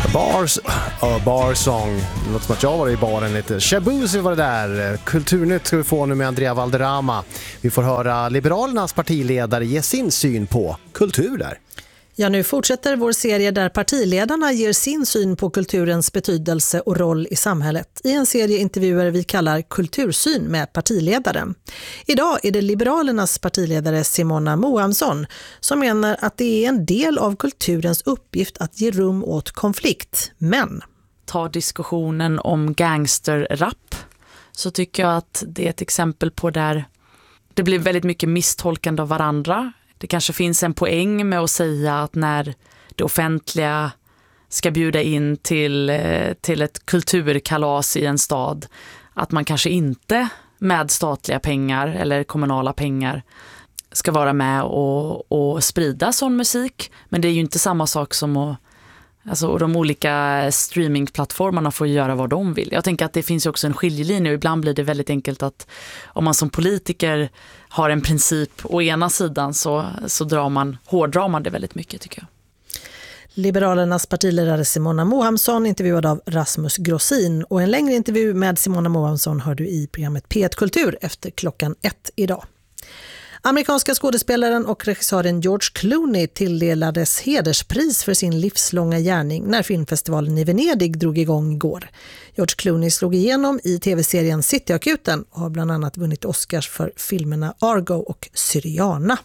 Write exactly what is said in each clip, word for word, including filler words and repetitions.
Bars, uh, bar song. Det låter som att jag var i baren lite. Shabuzi var det där. Kulturnytt ska vi få nu med Andrea Valderrama. Vi får höra Liberalernas partiledare ge sin syn på kultur där. Ja, nu fortsätter vår serie där partiledarna ger sin syn på kulturens betydelse och roll i samhället i en serie intervjuer vi kallar Kultursyn med partiledaren. Idag är det Liberalernas partiledare Simona Moamsson som menar att det är en del av kulturens uppgift att ge rum åt konflikt. Men ta diskussionen om gangsterrap så tycker jag att det är ett exempel på där det blir väldigt mycket misstolkande av varandra. Det kanske finns en poäng med att säga att när det offentliga ska bjuda in till, till ett kulturkalas i en stad, att man kanske inte med statliga pengar eller kommunala pengar ska vara med och, och sprida sån musik. Men det är ju inte samma sak som att alltså, de olika streamingplattformarna får göra vad de vill. Jag tänker att det finns också en skiljelinje och ibland blir det väldigt enkelt att om man som politiker har en princip å ena sidan så, så drar man, hårdrar man det väldigt mycket tycker jag. Liberalernas partiledare Simona Moamsson intervjuad av Rasmus Grossin och en längre intervju med Simona Moamsson hör du i programmet P ett Kultur efter klockan ett idag. Amerikanska skådespelaren och regissören George Clooney tilldelades hederspris för sin livslånga gärning när filmfestivalen i Venedig drog igång igår. George Clooney slog igenom i tv-serien Cityakuten och har bland annat vunnit Oscars för filmerna Argo och Syriana.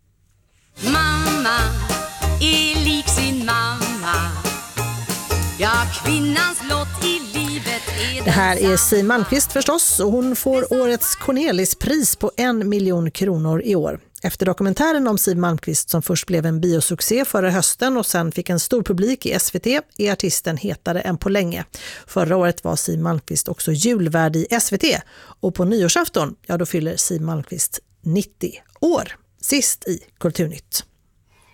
Mamma är lik sin mamma. Ja, kvinnans lott i livet är det här är Siw Malmkvist förstås och hon får årets Cornelispris på en miljon kronor i år. Efter dokumentären om Siw Malmkvist som först blev en biosuccé förra hösten och sen fick en stor publik i S V T är artisten hetare än på länge. Förra året var Siw Malmkvist också julvärd i S V T och på nyårsafton, ja då fyller Siw Malmkvist nittio år. Sist i Kulturnytt.